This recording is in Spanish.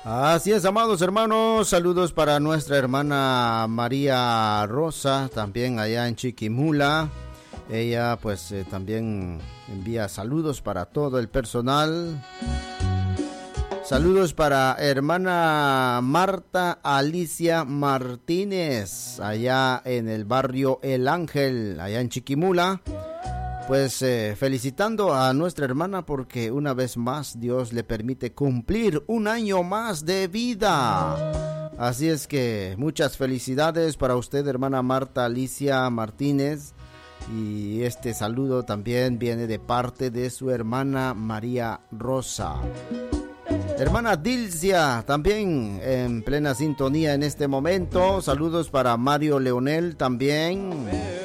Así es, amados hermanos, saludos para nuestra hermana María Rosa, también allá en Chiquimula. Ella pues también envía saludos para todo el personal. Saludos para hermana Marta Alicia Martínez, allá en el barrio El Ángel, allá en Chiquimula. Pues felicitando a nuestra hermana porque una vez más Dios le permite cumplir un año más de vida. Así es que muchas felicidades para usted, hermana Marta Alicia Martínez. Y este saludo también viene de parte de su hermana María Rosa. Hermana Dilcia, también en plena sintonía en este momento. Saludos para Mario Leonel también.